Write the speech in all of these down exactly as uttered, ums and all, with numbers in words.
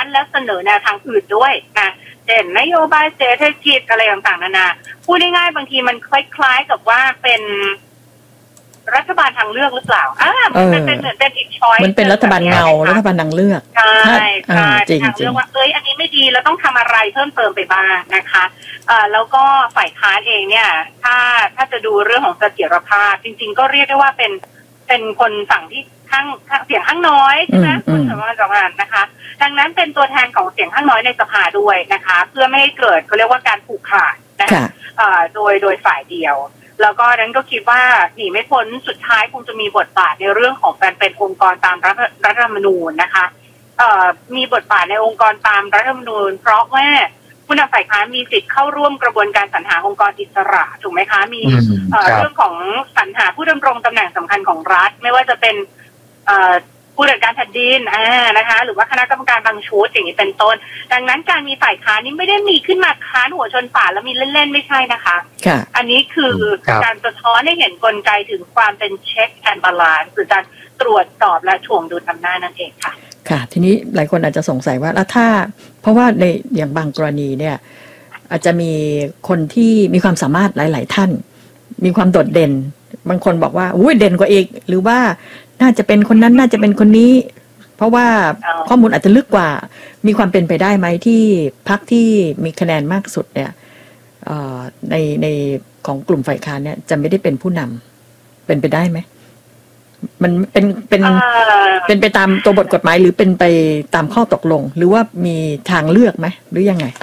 านและเสนอแนวทางอื่นด้วยนะเช่นนโยบายเศรษฐกิจอะไรต่างๆนานาพูดง่ายๆบางทีมันคล้ายๆกับว่าเป็นรัฐบาลทางเลือกหรือเปล่าอ่ามันเป็นเหมือนเป็นอีกช้อยมันเป็นรัฐบาลเงารัฐบาลทางเลือกใช่ใช่จริงทางเลือกว่าเอ้ยอันนี้ไม่ดีเราต้องทำอะไรเพิ่มเติมไปบ้างนะคะเอ่อแล้วก็ฝ่ายค้านเองเนี่ยถ้าถ้าจะดูเรื่องของเสถียรภาพจริงๆก็เรียกได้ว่าเป็นเป็นคนฝั่งที่ข้างเสียงข้างน้อยใช่ไหมคุณสมบัติสำคัญนะคะดังนั้นเป็นตัวแทนของเสียงข้างน้อยในสภาด้วยนะคะเพื่อไม่ให้เกิดเขาเรียกว่าการผูกขาดนะคะโดยโดยฝ่ายเดียวแล้วก็นั้นก็คิดว่าหนีไม่พ้นสุดท้ายคงจะมีบทบาทในเรื่องของการเป็นองค์กรตามรัฐธรรมนูญนะคะมีบทบาทในองค์กรตามรัฐธรรมนูญเพราะว่าผู้นำฝ่ายค้านมีสิทธิ์เข้าร่วมกระบวนการสรรหาองค์กรอิสระถูกไหมคะมีเรื่องของสรรหาผู้ดำรงตำแหน่งสำคัญของรัฐไม่ว่าจะเป็นผู้จัดการแผ่นดินอ่านะคะหรือว่าคณะกรรมการบางชุดอย่างนี้เป็นต้นดังนั้นการมีฝ่ายค้านนี้ไม่ได้มีขึ้นมาค้านหัวชนฝาแล้วมีเล่นๆไม่ใช่นะคะอันนี้คือการสะท้อนให้เห็นกลไกถึงความเป็นเช็คแอนด์บาลานซ์คือการตรวจสอบและถ่วงดุลอำนาจนั่นเองค่ะค่ะทีนี้หลายคนอาจจะสงสัยว่าแล้วถ้าเพราะว่าในอย่างบางกรณีเนี่ยอาจจะมีคนที่มีความสามารถหลายๆท่านมีความโดดเด่นบางคนบอกว่าอุ้ยเด่นกว่าอีกหรือว่าน่าจะเป็นคนนั้นน่าจะเป็นคนนี้เพราะว่าข้อมูลอาจจะลึกกว่ามีความเป็นไปได้ไหมที่พรรคที่มีคะแนนมากสุดเนี่ยในในของกลุ่มฝ่ายค้านเนี่ยจะไม่ได้เป็นผู้นำเป็นไปได้ไหมมันเป็นเป็นเป็นไปตามตัวบทกฎหมายหรือเป็นไปตามข้อตกลงหรือว่ามีทางเลือกไหมหรือยังไง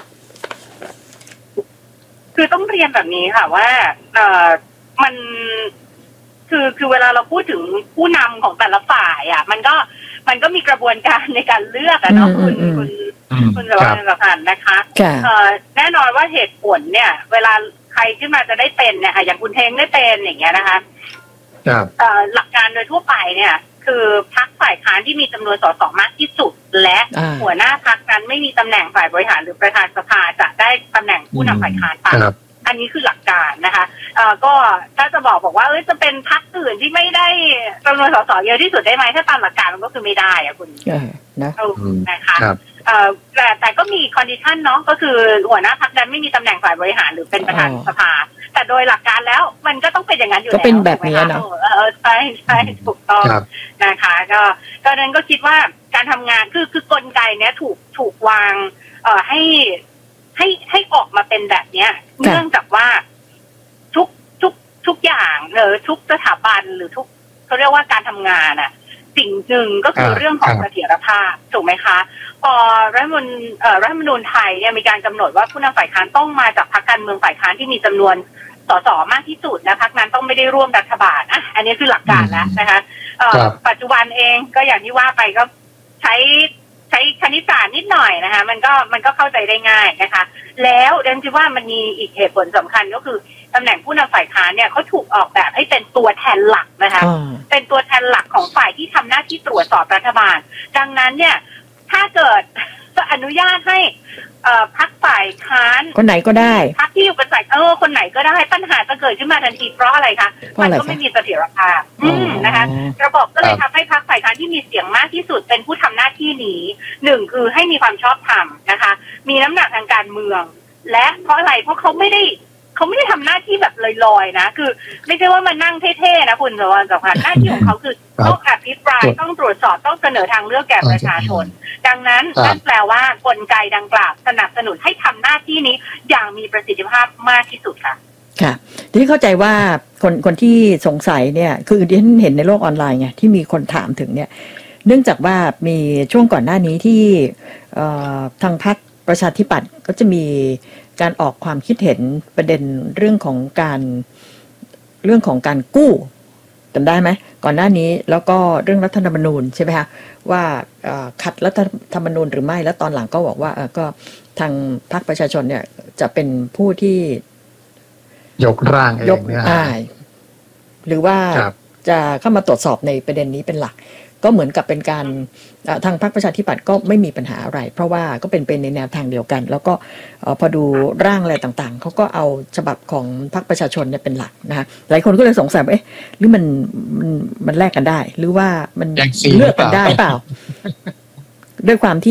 คือต้องเรียนแบบนี้ค่ะว่าเอ่อมันคือคือเวลาเราพูดถึงผู้นำของแต่ละฝ่ายอ่ะมันก็มันก็มีกระบวนการในการเลือกอะเนาะคุณคุณคุณสวัสดิ์สำคัญนะคะเอ่อแน่นอนว่าเหตุผลเนี่ยเวลาใครขึ้นมาจะได้เป็นเนี่ยอย่างคุณเทงได้เป็นอย่างเงี้ยนะคะหลักการโดยทั่วไปเนี่ยคือพรรคฝ่ายค้านที่มีจำนวนสสมากที่สุดและหัวหน้าพรรคนั้นไม่มีตำแหน่งฝ่ายบริหารหรือประธานสภาจะได้ตำแหน่งผู้นำฝ่ายค้านไปอันนี้คือหลักการนะคะเอ่อก็ถ้าจะบอกบอกว่าเอ้ยจะเป็นพรรคอื่นที่ไม่ได้จำนวนสสเยอะที่สุดได้ไหมถ้าตามหลักการมันก็คือไม่ได้อะคุณนะนะคะเอ่อแต่แต่ก็มีคอนดิชันเนาะก็คือหัวหน้าพรรคนั้นไม่มีตำแหน่งฝ่ายบริหารหรือเป็นประธานสภาแต่โดยหลักการแล้วมันก็ต้องเป็นอย่างนั้นอยู่แล้วก็เป็นแบบนี้เนาะเออใช่ใช่ถูกต้องนะคะก็ก็นั้นก็คิดว่าการทำงานคือคือกลไกเนี้ยถูกถูกวางเอ่อให้ให้ให้ออกมาเป็นแบบเนี้ยเนื่องจากว่าทุกทุกทุกอย่างหรือทุกสถาบันหรือทุกเขาเรียกว่าการทำงานอ่ะสิ่งหนึ่งก็คือเรื่องของเสถียรภาพถูกไหมคะพอรัฐธรรมนูญเอ่อรัฐธรรมนูญไทยเนี่ยมีการกำหนดว่าผู้นำฝ่ายค้านต้องมาจากพรรคการเมืองฝ่ายค้านที่มีจำนวนสสมากที่สุดและพรรคนั้นต้องไม่ได้ร่วมรัฐบาลอ่ะอันนี้คือหลักการแล้วนะคะเอ่อปัจจุบันเองก็อย่างที่ว่าไปก็ใช้ใช้คณิตศาสตร์นิดหน่อยนะคะมันก็มันก็เข้าใจได้ง่ายนะคะแล้วเดนคิดว่ามันมีอีกเหตุผลสำคัญก็คือตำแหน่งผู้นำฝ่ายค้านเนี่ยเขาถูกออกแบบให้เป็นตัวแทนหลักนะคะเป็นตัวแทนหลักของฝ่ายที่ทำหน้าที่ตรวจสอบรัฐบาลดังนั้นเนี่ยถ้าเกิดจะอนุญาตให้พรรคฝ่ายค้านคนไหนก็ได้พรรคที่อยู่เป็นฝ่ายเออคนไหนก็ได้ปัญหาจะเกิดขึ้นมาทันทีเพราะอะไรคะมันก็ไม่มีเสถียรภาพนะคะระบบก็เลยทำให้พรรคฝ่ายค้านที่มีเสียงมากที่สุดเป็นผู้ทำหน้าที่นี้หนึ่งคือให้มีความชอบธรรมนะคะมีน้ำหนักทางการเมืองและเพราะอะไรเพราะเขาไม่ได้เขาไม่ได้ทำหน้าที่แบบลอยๆนะคือไม่ใช่ว่ามานั่งเท่ๆนะคุณสวัสดิ์สำคัญหน้าที่ของเขาคือต้องอภิปรายต้องตรวจสอบต้องเสนอทางเลือกแก่ประชาชนดังนั้นนั่นแปลว่ากลไกดังกล่าวสนับสนุนให้ทำหน้าที่นี้อย่างมีประสิทธิภาพมากที่สุดค่ะค่ะทีนี้เข้าใจว่าคนคนที่สงสัยเนี่ยคือที่ฉันเห็นในโลกออนไลน์ไงที่มีคนถามถึงเนี่ยเนื่องจากว่ามีช่วงก่อนหน้านี้ที่ทางพรรคประชาธิปัตย์ก็จะมีการออกความคิดเห็นประเด็นเรื่องของการเรื่องของการกู้จำได้ไหมก่อนหน้านี้แล้วก็เรื่องรัฐธรรมนูญใช่ไหมคะว่าขัดรัฐธรรมนูญหรือไม่แล้วตอนหลังก็บอกว่าก็ทางพรรคประชาชนเนี่ยจะเป็นผู้ที่ยกร่างเองเนี่ยหรือว่าจะเข้ามาตรวจสอบในประเด็นนี้เป็นหลักก็เหมือนกับเป็นการทางพรรคประชาธิปัตย์ก็ไม่มีปัญหาอะไรเพราะว่าก็เป็นเป็นในแนวทางเดียวกันแล้วก็พอดูร่างอะไรต่างๆเขาก็เอาฉบับของพรรคประชาชนเนี่ยเป็นหลักนะคะหลายคนก็เลยสงสัยว่าเอ๊ะหรือมันมันมันแลกกันได้หรือว่ามันเลือกกันได้เปล่าด้วยความที่